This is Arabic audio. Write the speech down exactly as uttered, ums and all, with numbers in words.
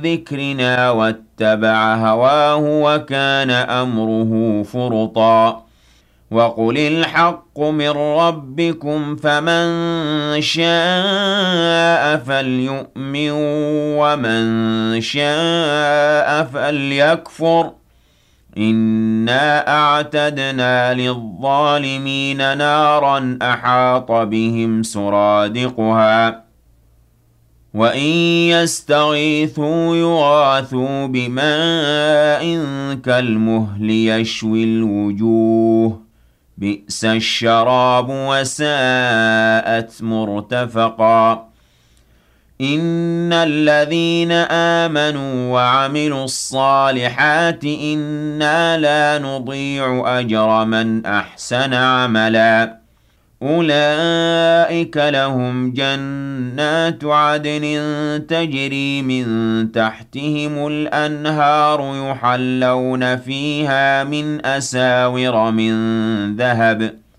ذكرنا واتبع هواه وكان أمره فرطا وقل الحق من ربكم فمن شاء فليؤمن ومن شاء فليكفر إنا أعتدنا للظالمين نارا أحاط بهم سرادقها وَإِن يَسْتَغِيثُوا يُغَاثُوا بِمَاءٍ كَالْمُهْلِ يَشْوِي الْوُجُوهَ بِئْسَ الشَّرَابُ وَسَاءَتْ مُرْتَفَقًا إِنَّ الَّذِينَ آمَنُوا وَعَمِلُوا الصَّالِحَاتِ إِنَّا لَا نُضِيعُ أَجْرَ مَنْ أَحْسَنَ عَمَلًا أُولَئِكَ لَهُمْ جَنَّاتُ عَدْنٍ تَجْرِي مِن تَحْتِهِمُ الْأَنْهَارُ يُحَلَّوْنَ فِيهَا مِنْ أَسَاوِرَ مِن ذَهَبٍ